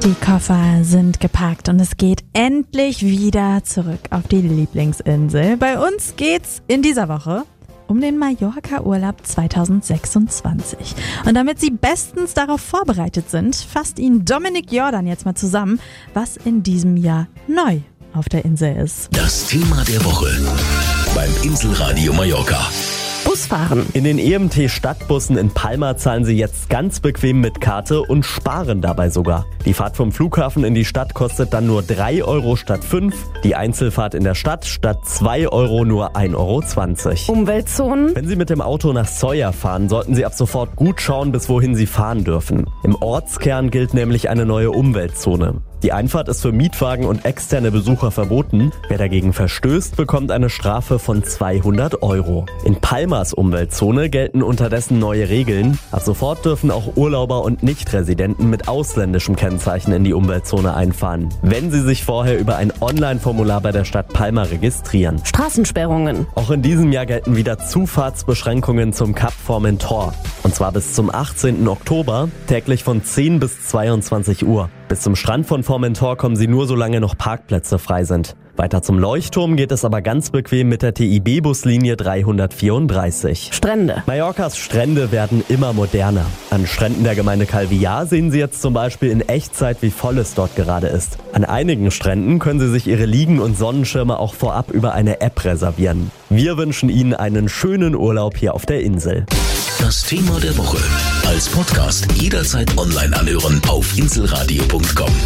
Die Koffer sind gepackt und es geht endlich wieder zurück auf die Lieblingsinsel. Bei uns geht's in dieser Woche um den Mallorca-Urlaub 2026. Und damit Sie bestens darauf vorbereitet sind, fasst Ihnen Dominik Jordan jetzt mal zusammen, was in diesem Jahr neu auf der Insel ist. Das Thema der Woche beim Inselradio Mallorca. Busfahren. In den EMT-Stadtbussen in Palma zahlen Sie jetzt ganz bequem mit Karte und sparen dabei sogar. Die Fahrt vom Flughafen in die Stadt kostet dann nur 3 Euro statt 5. Die Einzelfahrt in der Stadt statt 2 Euro nur 1,20 Euro. Umweltzonen. Wenn Sie mit dem Auto nach Sóller fahren, sollten Sie ab sofort gut schauen, bis wohin Sie fahren dürfen. Im Ortskern gilt nämlich eine neue Umweltzone. Die Einfahrt ist für Mietwagen und externe Besucher verboten. Wer dagegen verstößt, bekommt eine Strafe von 200 Euro. In Palmas Umweltzone gelten unterdessen neue Regeln. Ab sofort dürfen auch Urlauber und Nichtresidenten mit ausländischem Kennzeichen in die Umweltzone einfahren, wenn sie sich vorher über ein Online-Formular bei der Stadt Palma registrieren. Straßensperrungen. Auch in diesem Jahr gelten wieder Zufahrtsbeschränkungen zum Kap Formentor. Und zwar bis zum 18. Oktober, täglich von 10 bis 22 Uhr. Bis zum Strand von Formentor kommen Sie nur, solange noch Parkplätze frei sind. Weiter zum Leuchtturm geht es aber ganz bequem mit der TIB-Buslinie 334. Strände. Mallorcas Strände werden immer moderner. An Stränden der Gemeinde Calvillar sehen Sie jetzt zum Beispiel in Echtzeit, wie voll es dort gerade ist. An einigen Stränden können Sie sich Ihre Liegen und Sonnenschirme auch vorab über eine App reservieren. Wir wünschen Ihnen einen schönen Urlaub hier auf der Insel. Das Thema der Woche als Podcast jederzeit online anhören auf inselradio.com.